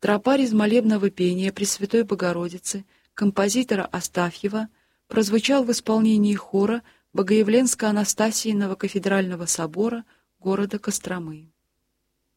Тропарь из молебного пения Пресвятой Богородицы композитора Астафьева прозвучал в исполнении хора Богоявленско-Анастасийного кафедрального собора города Костромы.